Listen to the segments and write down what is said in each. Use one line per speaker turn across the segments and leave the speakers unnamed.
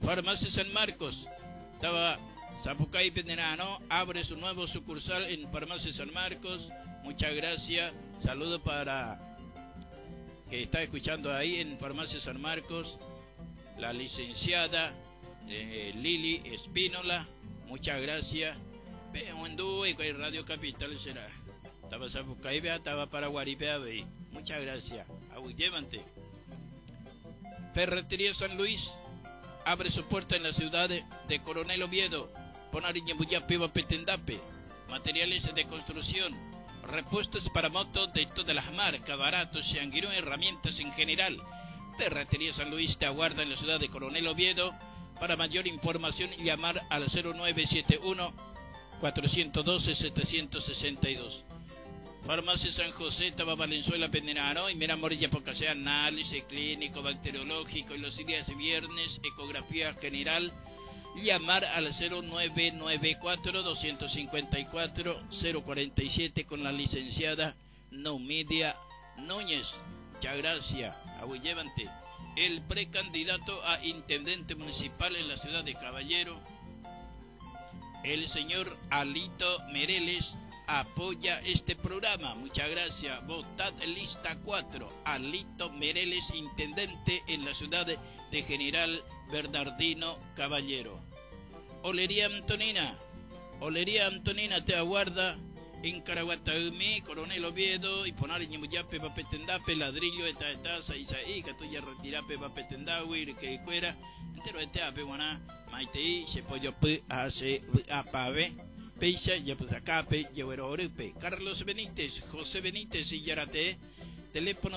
Farmacia San Marcos, estaba Zapucay Pendenano, abre su nuevo sucursal en Farmacia San Marcos. Muchas gracias. Saludo para que está escuchando ahí en Farmacia San Marcos, la licenciada Lili Espínola. Muchas gracias. Y Radio Capital será. Estaba Zapucay, estaba para Guaripea. Muchas gracias. Llévate. Ferretería San Luis abre su puerta en la ciudad de Coronel Oviedo. Ponariñebuyape Petendape. Materiales de construcción, repuestos para motos de todas las marcas, baratos, Shanguirón, herramientas en general. Ferretería San Luis te aguarda en la ciudad de Coronel Oviedo. Para mayor información, llamar al 0971 412 762. Farmacia San José, estaba Valenzuela Pendenaro y Mira Morilla porque sea análisis clínico, bacteriológico y los días viernes, ecografía general. Llamar al 0994 254 047 con la licenciada Noumidia Núñez. Muchas gracias. Llévate. El precandidato a intendente municipal en la ciudad de Caballero, el señor Alito Mereles, apoya este programa. Muchas gracias. Votad lista 4. Alito Mereles, intendente en la ciudad de General Bernardino Caballero. Olería Antonina te aguarda en Caraguataumí, Coronel Oviedo, y poner Ñemuyape, Papetendape, ladrillo, etaza, Isaí, que tú ya retirape, Papetendawi, que fuera, entero etape, guaná, maitei, se pollo, hace, apave, peixa, ya pues acape, llevero orupe. Carlos Benítez, José Benítez y Yarate, teléfono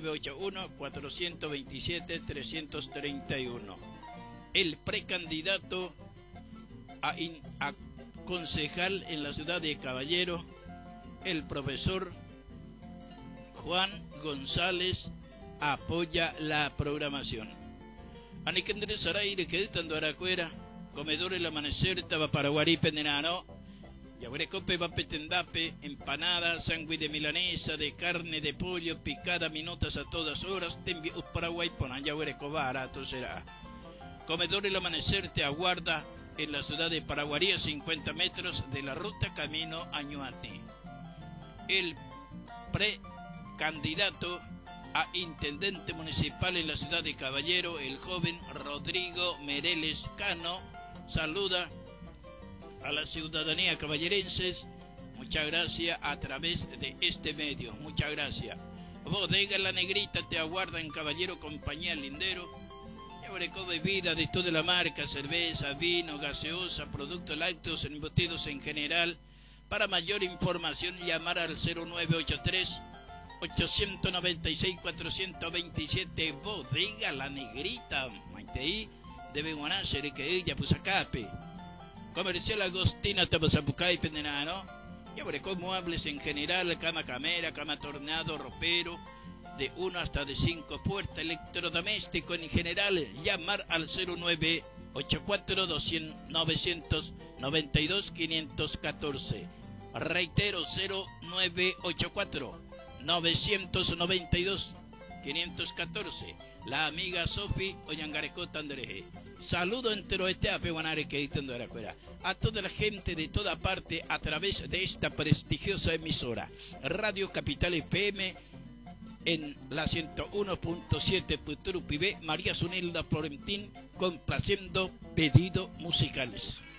0981-427-331. El precandidato a concejal en la ciudad de Caballero, el profesor Juan González, apoya la programación. Anikendre Saraire, que estando Aracuera, comedor El Amanecer, estaba para Guaripendenano, Yaguarecope, Vapetendape, empanada, sándwich de milanesa, de carne, de pollo, picada, minutas a todas horas, te envío Paraguay, ponan Yaguareco barato será. Comedor El Amanecer te aguarda en la ciudad de Paraguarí, 50 metros de la ruta camino a Ñuati. El precandidato a intendente municipal en la ciudad de Caballero, el joven Rodrigo Mereles Cano, saluda a la ciudadanía caballerenses. Muchas gracias a través de este medio. Muchas gracias. Bodega La Negrita te aguarda en Caballero, compañía Lindero. Con bebida de toda la marca, cerveza, vino, gaseosa, productos lácteos, embutidos en general. Para mayor información, llamar al 0983-896-427. Bodega La Negrita, Maitei, de Beguanácer, que ella pues acape. Comercial Agostina, Tabazapucay, Pendenano. Con muebles en general, cama camera, cama tornado, ropero, de 1 hasta de 5 puertas, electrodoméstico en general. Llamar al 0984-992-514. Reitero, 0984-992-514. La amiga Sofi Oyangareco Tandereje. Saludo entero este apeguanare que editando de afuera a toda la gente de toda parte a través de esta prestigiosa emisora Radio Capital FM en la 101.7 Puturupibé. María Zunilda Florentín complaciendo pedidos musicales.